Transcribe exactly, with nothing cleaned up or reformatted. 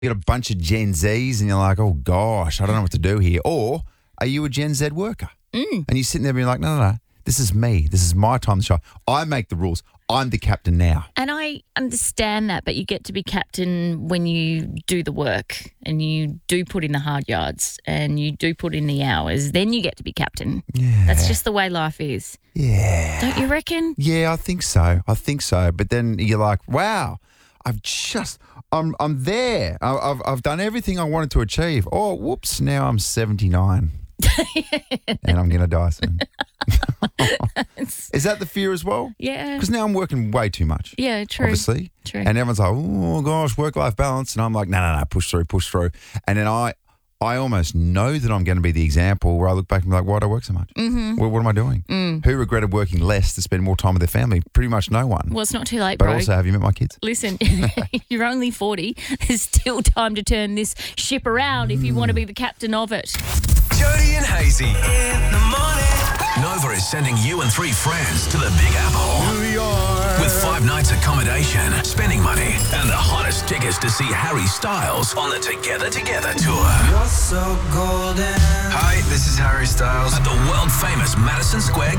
You got a bunch of Gen Zs and you're like, oh, gosh, I don't know what to do here. Or are you a Gen Z worker? Mm. And you're sitting there being like, no, no, no, this is me. This is my time to shine. I make the rules. I'm the captain now. And I understand that, but you get to be captain when you do the work and you do put in the hard yards and you do put in the hours. Then you get to be captain. Yeah. That's just the way life is. Yeah. Don't you reckon? Yeah, I think so. I think so. But then you're like, wow, I've just, I'm I'm there. I- I've, I've done everything I wanted to achieve. Oh, whoops, now I'm seventy-nine. And I'm going to die soon. Is that the fear as well? Yeah. Because now I'm working way too much. Yeah, true. Obviously. True. And everyone's like, oh, gosh, work-life balance. And I'm like, no, no, no, push through, push through. And then I I almost know that I'm going to be the example where I look back and be like, why do I work so much? Mm-hmm. What, what am I doing? Mm. Who regretted working less to spend more time with their family? Pretty much no one. Well, it's not too late, but bro. also, have you met my kids? Listen, you're only forty. There's still time to turn this ship around if you want to be the captain of it. Jody and Hazy in the morning. Nova is sending you and three friends to the Big Apple. New York. With five nights accommodation, spending money, and the hottest tickets to see Harry Styles on the Together Together tour. You're so golden. Hi, this is Harry Styles at the world famous Madison Square